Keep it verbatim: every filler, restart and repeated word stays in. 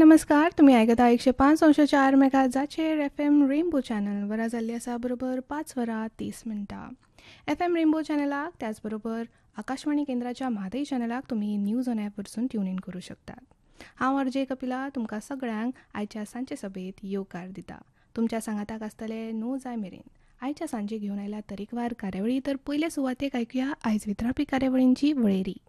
नमस्कार. तुम्ही ऐकत आहात एकशे पाच अंश चार मेगाहर्ट्झाचेर एफ एम रेनबो चॅनल. वरा जाल्ली आसा बरोबर पाच वरां तीस मिनटां. एफ एम रेनबो चॅनलाक त्याचबरोबर आकाशवाणी केंद्राच्या म्हादय चॅनलाक तुम्ही न्यूज ऑन ॲप वरसून ट्यून इन करूं शकतात. हांव आरजे कपिला तुमकां सगळ्यांक आयच्या सांजे सभेत येवकार दिता. तुमच्या सांगाताक आसतले णव जाय मेरेन. आयच्या सांजे घेवन आयल्या तरेकवार कार्यावळी. तर पयले सुवातेक आयकुया आयज वितरापी कार्यावळींची वळेरी.